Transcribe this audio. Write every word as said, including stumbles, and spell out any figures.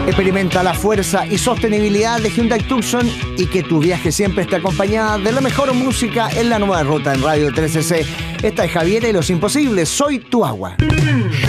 Experimenta la fuerza y sostenibilidad de Hyundai Tucson y que tu viaje siempre esté acompañada de la mejor música en la nueva ruta en Radio trece C. Esta es Javiera y los Imposibles. Soy tu agua.